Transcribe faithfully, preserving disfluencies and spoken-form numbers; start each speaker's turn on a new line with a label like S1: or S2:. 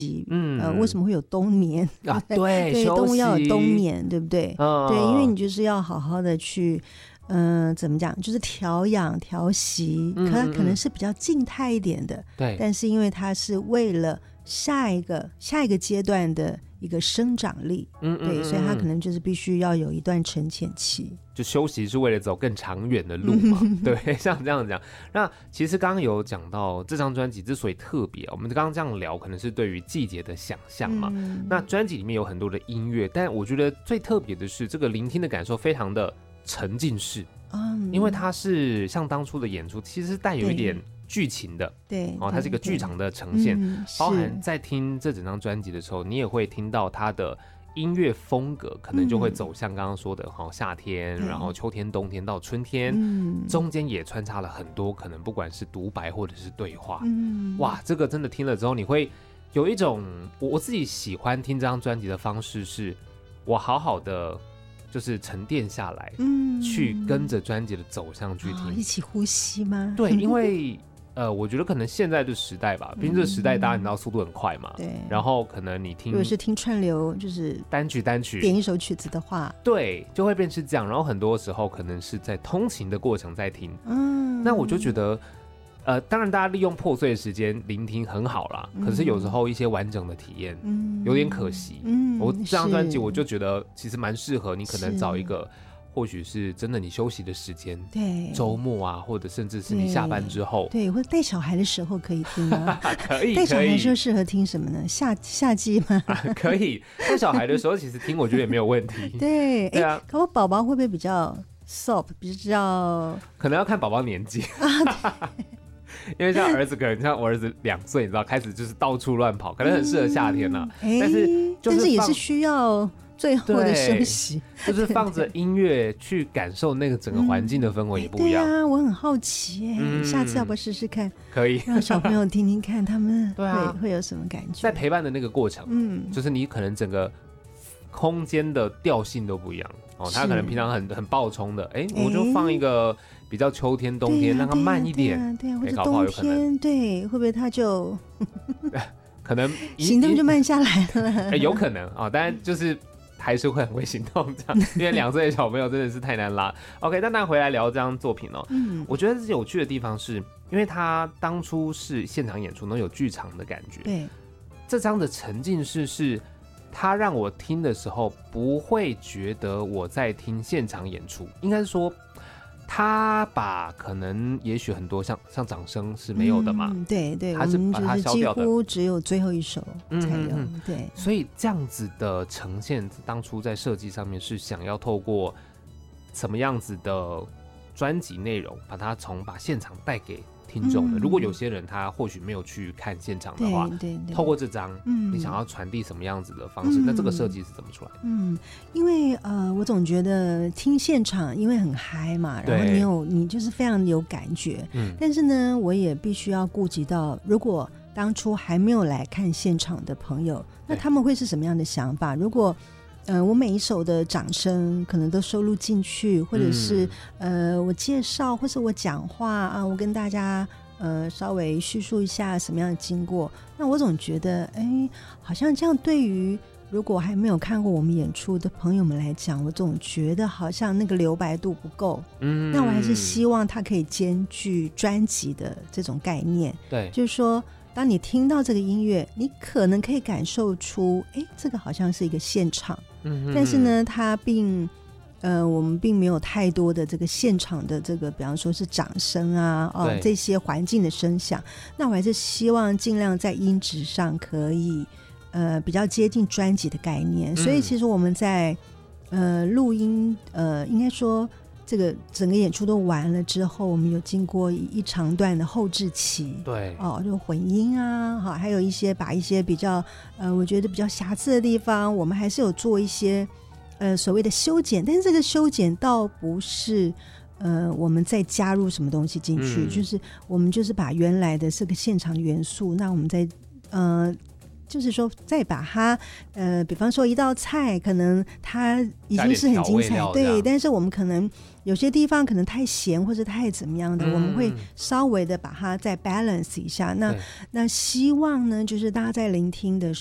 S1: 嗯，
S2: 呃，为什么会有冬眠
S1: 啊？对，
S2: 对，动物要有冬眠，对不对？
S1: 嗯、
S2: 对，因为你就是要好好的去，嗯、呃，怎么讲，就是调养、调息，
S1: 嗯、
S2: 可它可能是比较静态一点的，
S1: 对。
S2: 但是因为它是为了下一个下一个阶段的一个生长力，
S1: 嗯嗯嗯，
S2: 对，所以它可能就是必须要有一段沉潜期。
S1: 就休息是为了走更长远的路嘛，对，像这样讲。那其实刚刚有讲到这张专辑之所以特别，我们刚刚这样聊，可能是对于季节的想象嘛。嗯、那专辑里面有很多的音乐，但我觉得最特别的是这个聆听的感受非常的沉浸式，嗯、因为它是像当初的演出，其实是带有一点剧情的，
S2: 对，
S1: 哦，它是一个剧场的呈现，嗯、包含在听这整张专辑的时候，你也会听到它的音乐风格可能就会走向刚刚说的、嗯、夏天，然后秋天、冬天到春天，嗯、中间也穿插了很多可能不管是独白或者是对话，嗯、哇，这个真的听了之后你会有一种，我我自己喜欢听这张专辑的方式是，我好好的就是沉淀下来，嗯、去跟着专辑的走向去听，
S2: 哦、一起呼吸吗？
S1: 对，因为呃，我觉得可能现在的时代吧，毕竟这个时代大家你知道速度很快嘛，
S2: 对。
S1: 然后可能你听，
S2: 如果是听串流，就是
S1: 单曲单曲
S2: 点一首曲子的话，
S1: 对，就会变成这样。然后很多时候可能是在通勤的过程在听，嗯，那我就觉得，呃，当然大家利用破碎的时间聆听很好啦，嗯、可是有时候一些完整的体验，嗯，有点可惜。嗯，我这张专辑我就觉得其实蛮适合你，可能找一个。或许是真的你休息的时间，
S2: 对，
S1: 周末啊，或者甚至是你下班之后，
S2: 对，或者带小孩的时候可以听啊。
S1: 可以，
S2: 带小孩的时候适合听什么呢？夏夏季吗？
S1: 啊、可以，带小孩的时候其实听我觉得也没有问题。
S2: 对，对啊。可我宝宝会不会比较 soft， 比较？
S1: 可能要看宝宝年纪。因为像儿子，可能像我儿子两岁，你知道，开始就是到处乱跑，可能很适合夏天啊。嗯、但是、就是，
S2: 但是也是需要。最后的休息
S1: 就是放着音乐去感受那个整个环境的氛围也不一样。
S2: 嗯、对啊，我很好奇耶、嗯、下次要不要试试看？
S1: 可以
S2: 让小朋友听听看他们会
S1: 对、啊、
S2: 会有什么感觉。
S1: 在陪伴的那个过程，嗯，就是你可能整个空间的调性都不一样哦。他可能平常很很爆冲的，哎，我就放一个比较秋天、冬天，让它慢一点，
S2: 对啊，对啊，对啊，或者冬天，对，会不会他就
S1: 可能
S2: 行动就慢下来了？
S1: 有可能啊、哦，当然就是。还是会很会行动这样，因为两岁的小朋友真的是太难拉。OK， 那那回来聊这张作品哦，嗯，我觉得有趣的地方是，因为他当初是现场演出，能有剧场的感觉。
S2: 对，
S1: 这张的沉浸式是，他让我听的时候不会觉得我在听现场演出，应该是说。他把可能也许很多像像掌声是没有的嘛，
S2: 嗯、对对，
S1: 他是把它消掉的，
S2: 几乎只有最后一首才有，嗯嗯嗯对，
S1: 所以这样子的呈现，当初在设计上面是想要透过什么样子的专辑内容，把它从把现场带给听众的、嗯。如果有些人他或许没有去看现场的话，
S2: 对对对，
S1: 透过这张，嗯，你想要传递什么样子的方式？嗯、那这个设计是怎么出来的？
S2: 嗯，因为呃，我总觉得听现场，因为很嗨嘛，然后你有你就是非常有感觉，嗯，但是呢，我也必须要顾及到，如果当初还没有来看现场的朋友，那他们会是什么样的想法？如果呃，我每一首的掌声可能都收录进去，或者是、嗯、呃，我介绍或是我讲话啊，我跟大家呃稍微叙述一下什么样的经过。那我总觉得，哎，好像这样对于如果还没有看过我们演出的朋友们来讲，我总觉得好像那个留白度不够。嗯，那我还是希望它可以兼具专辑的这种概念。
S1: 对，
S2: 就是说。当你听到这个音乐，你可能可以感受出，哎，这个好像是一个现场，嗯，但是呢，它并，呃，我们并没有太多的这个现场的这个，比方说是掌声啊，哦，这些环境的声响。那我还是希望尽量在音质上可以，呃，比较接近专辑的概念。嗯、所以其实我们在，呃，录音，呃，应该说。这个整个演出都完了之后，我们有经过一长段的后制期，
S1: 对
S2: 哦，就混音啊，好，还有一些把一些比较呃，我觉得比较瑕疵的地方，我们还是有做一些呃所谓的修剪，但是这个修剪倒不是呃我们再加入什么东西进去，嗯、就是我们就是把原来的这个现场元素，那我们在呃就是说再把它呃，比方说一道菜可能它已经是很精彩，对，但是我们可能有些地方可能太咸或者太怎么样的、嗯、我们会稍微的把它再 balance 一下。那那希望呢就是大家在聆听的